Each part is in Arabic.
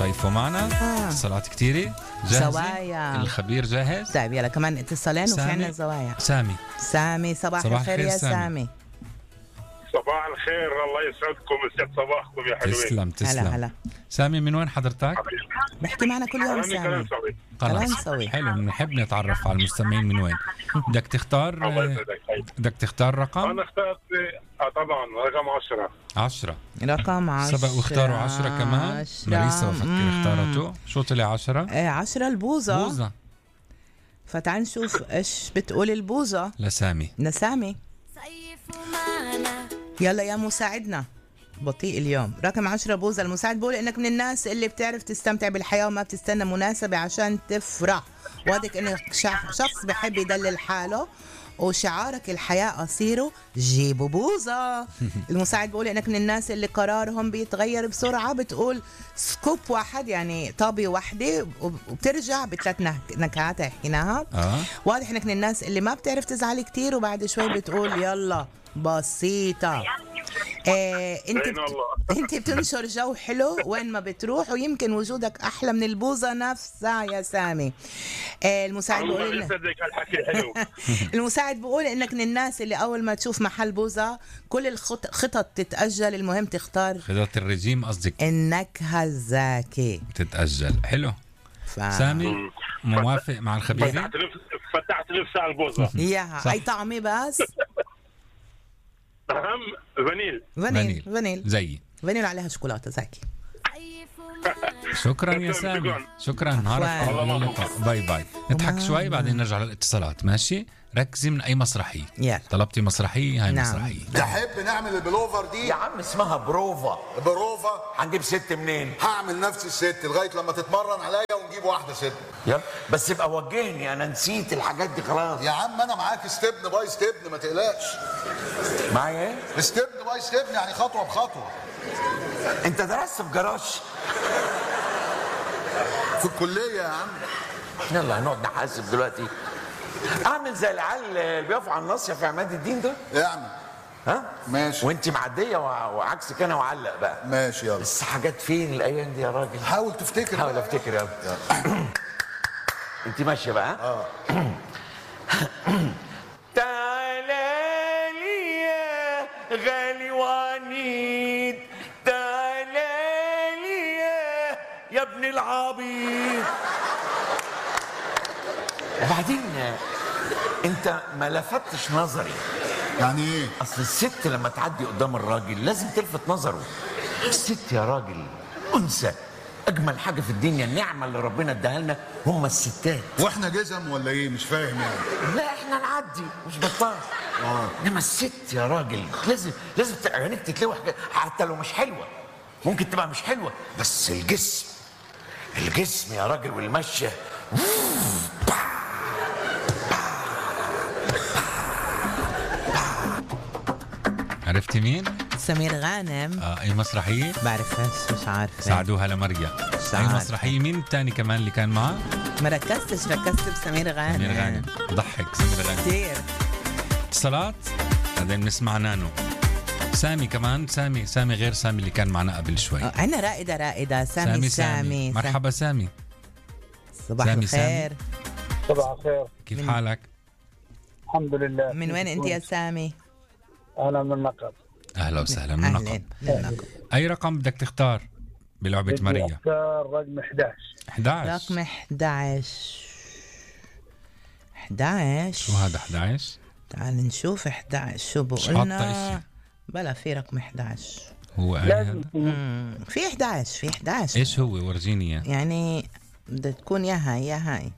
تصيفوا معنا. اتصالات كتيرة. جاهزة؟ زوايا. الخبير جاهز؟ طيب يلا كمان اتصالين وفي عنا زوايا. سامي صباح الخير يا سامي. صباح الخير، الله يسعدكم ويسعد صباحكم يا حلوين. تسلم. هلا. سامي من وين حضرتك؟ بحكي معنا كل يوم سامي. خلاص حلو، بنحب نتعرف على المستمعين. من وين بدك تختار رقم؟ انا اخترت طبعا رقم 10. رقم 10 سبق واختاروا 10 كمان. ماريسا بفكر اختارته. شو طلع 10؟ 10 البوظة. فتعال نشوف ايش بتقول البوظة لسامي. يلا يا مساعدنا، بطيء اليوم. رقم 10 بوظة. المساعد بقول انك من الناس اللي بتعرف تستمتع بالحياة وما بتستنى مناسبة عشان تفرح، وادك انك شخص بحب يدلل حاله، وشعارك الحياة قصيره جيبوا بوظة. المساعد بقول انك من الناس اللي قرارهم بيتغير بسرعة، بتقول سكوب واحد يعني طابة واحدة وبترجع بثلاث نكهات حكيناها. واضح انك من الناس اللي ما بتعرف تزعل كتير وبعد شوي بتقول يلا بسيطة. انت بتنشر جو حلو وين ما بتروح، ويمكن وجودك احلى من البوظة نفسها يا سامي. المساعد بقول المساعد بقول انك من الناس اللي اول ما تشوف محل بوظة كل الخطط تتأجل، المهم تختار خطط الرجيم قصدك. النكهة الزاكي تتأجل. حلو. سامي موافق مع الخبيرة. فتحت نفسي على البوظة. اي طعمي بس أهم فانيل زي فانيل عليها شوكولاتة زاكي. شكرا يا سامي، شكرا. نعرف اللقاء. باي. نضحك شوي بعدين نرجع للاتصالات. ماشي. ركزي من أي مسرحية. يلا. طلبتي مسرحية، هاي مسرحية. تحب نعمل البلوفر دي؟ يا عم اسمها بروفا. هنجيب ست منين؟ هعمل نفسي الست لغاية لما تتمرن عليا ونجيب واحدة ست. يلا بس يبقى وجهني، أنا نسيت الحاجات دي خلاص. يا عم أنا معاك ستبن باي ستبن، ما تقلقش. معايا ايه؟ ستبن باي ستبن يعني خطوة بخطوة. أنت درست في جراج؟ في الكلية يا عم. يلا هنقعد نحاسب دلوقتي. اعمل زي العيال اللي بيقفوا على الناصيه في عماد الدين ده. اعمل. ها ماشي. وانت معديه وعكسك انا وعلق بقى. ماشي يلا. بس حاجات فين الايام دي يا راجل؟ حاول تفتكر. حاول افتكر يلا. انت ماشيه بقى. تعالى لي يا غالي وعنيد، تعالى لي يا ابن العبيط. وبعدين انت ما لفتش نظري. يعني ايه؟ اصل الست لما تعدي قدام الراجل لازم تلفت نظره. الست يا راجل انثى، اجمل حاجه في الدنيا، النعمه اللي ربنا اداها لنا هم الستات. واحنا جزم ولا ايه؟ مش فاهم يعني. لا احنا نعدي مش بطال. انما الست يا راجل لازم عينيك تتلوح حتى لو مش حلوه. ممكن تبقى مش حلوه بس الجسم يا راجل والمشيه. عرفتي مين؟ سمير غانم. اي مسرحية؟ بعرفهاش، مش عارفة. ساعدوها لمريا. اي مسرحية؟ مين الثاني كمان اللي كان معه؟ ما ركزت بسمير غانم. ضحك سمير غانم كتير. اتصالات بعدين بنسمع نانو. سامي كمان. سامي غير سامي اللي كان معنا قبل شوي. عنا رائدة. سامي. مرحبا سامي. صباح الخير. صباح الخير. كيف حالك؟ الحمد لله. من وين انت يا سامي؟ انا من النقب. اهلا وسهلا من النقب. اي رقم بدك تختار بلعبة ماريا؟ اختار رقم 11. رقم 11. شو هذا 11؟ تعال نشوف 11 شو بقولنا. بلا في رقم 11 هو لازم في 11 ايش هو؟ ورجيني يعني بدها تكون يا هاي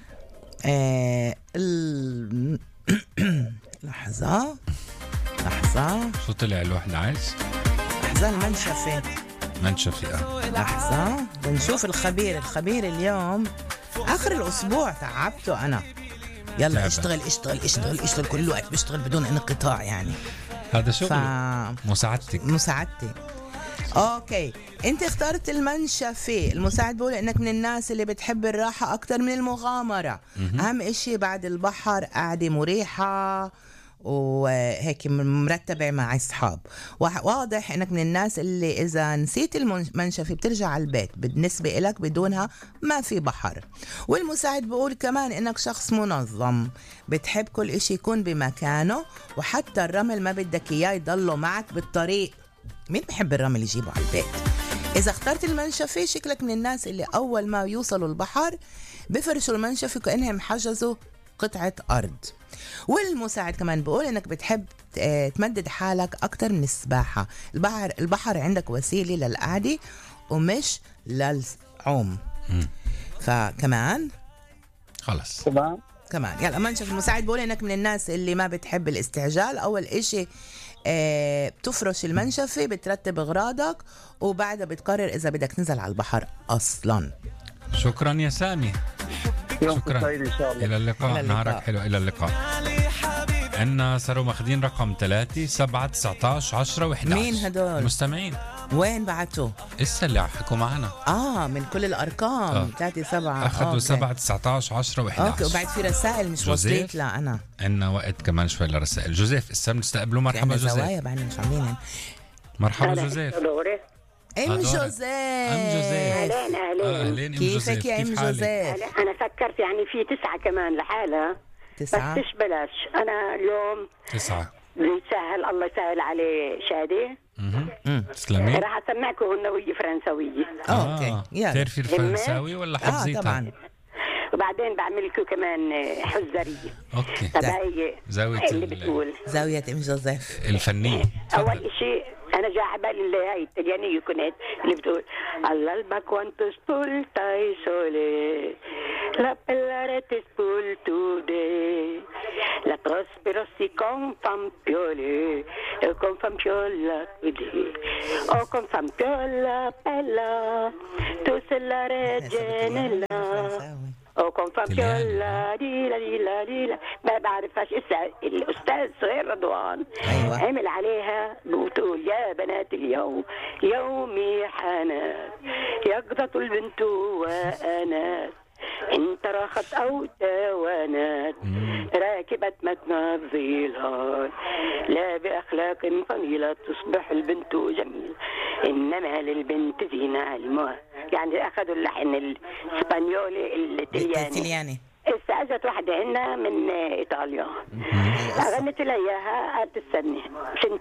لحظة شو طلع له 11؟ لحظة منشفة. لحظة بنشوف الخبير اليوم آخر الأسبوع تعبته أنا. يلا اشتغل كل الوقت، بشتغل بدون انقطاع يعني. هذا شغل مساعدتي. اوكي انت اخترت المنشفة. المساعد بقول انك من الناس اللي بتحب الراحة اكتر من المغامرة. اهم اشي بعد البحر قاعدة مريحة وهيك مرتبة مع أصحاب. واضح إنك من الناس اللي إذا نسيت المنشفة بترجع على البيت، بالنسبة إلك بدونها ما في بحر. والمساعد بقول كمان إنك شخص منظم، بتحب كل إشي يكون بمكانه، وحتى الرمل ما بدك إياه يضله معك بالطريق. مين بحب الرمل يجيبه على البيت؟ إذا اخترت المنشفة شكلك من الناس اللي أول ما يوصلوا البحر بفرشوا المنشفة كأنهم حجزوا قطعة أرض. والمساعد كمان بقول إنك بتحب تمدد حالك أكتر من السباحة. البحر عندك وسيلة للقعدة ومش للعوم. فكمان خلص كمان يلا منشف. المساعد بقول إنك من الناس اللي ما بتحب الاستعجال. أول إشي بتفرش المنشفة، بترتب أغراضك، وبعدها بتقرر إذا بدك تنزل على البحر أصلا. شكرا يا سامي، شكرا، إلى اللقاء، نهارك حلو، إلى اللقاء. عنا صاروا ماخدين رقم 3 7 19 10 و11. مين هدول؟ مستمعين. وين بعتوا؟ إسا اللي حكوا معنا من كل الأرقام 3 7 أخذوا 7 19 10 و11. أوكي، وبعد في رسائل مش وصلت. لا أنا عنا وقت كمان شوي لرسائل. جوزيف إسا بنستقبله. مرحبا جوزيف. زوايا بعدين مش عاملين. مرحبا جوزيف. ام جوزيف. أهلين. كيفك يا ام جوزيف؟ أنا فكرت يعني في 9 كمان لحالها 9 بس بلاش. أنا اليوم 9 بيسهل، الله يسهل عليه شادي. تسلمي. راح أسمعكم هنوية فرنسوية. اوكي يلا. تعرفي الفرنساوي ولا حفظيتها؟ طبعا. وبعدين بعمل لكم كمان حزرية. اوكي. طبعا زاوية اللي بتقول زاوية ام جوزيف الفنية. أول شيء أنا جا على بالي اللي هاي التليانية كنت اللي بتقول all'alba quanto spulta il sole la bella rete spultude la prospero si confampiole e confampiole o confampiole bella tu sei la reginella او كونفامبيولا ديلا ديلا ديلا. ما بعرفش الاستاذ صغير رضوان عمل عليها بتقول يا بنات اليوم يومي حانات يقضط البنت وانات إن تراخت أو توانت راكبت متن الظلال لا بأخلاق فضيلة تصبح البنت جميلة إنما للبنت زينة علمها. يعني أخذوا اللحن الإسبانيولي الإيطالياني. استأجت واحدة هنا من إيطاليا أغنت لها إياها قالت السنة سنة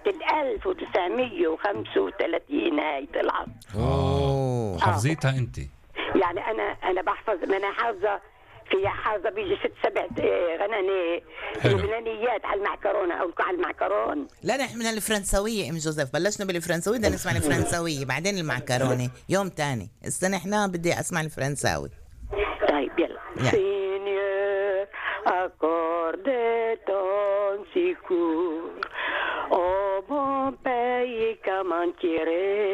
1935 هاي طلعت. حفظيتها أنت؟ يعني أنا بحفظ، ما أنا حافظة في حافظة بيجي 6-7 غناني لبنانيات على المعكرونة أو على المعكرون. لا نحن من الفرنسوية ام جوزيف، بلشنا بالفرنسوية بدنا نسمع الفرنسوية بعدين المعكرونة يوم تاني. السنة احنا بدي أسمع الفرنساوي. طيب يلا. Seigneur accorde ton secours au bon pays qu'à